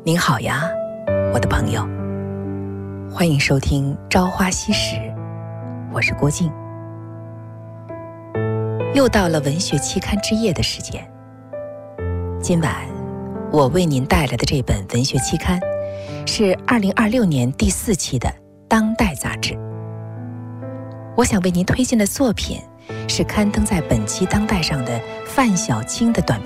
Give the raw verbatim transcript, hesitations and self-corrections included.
您好呀，我的朋友，欢迎收听《朝花夕拾》，我是郭静。又到了文学期刊之夜的时间，今晚我为您带来的这本文学期刊是二零二六年第四期的《当代》杂志。我想为您推荐的作品是刊登在本期《当代》上的范小青的短篇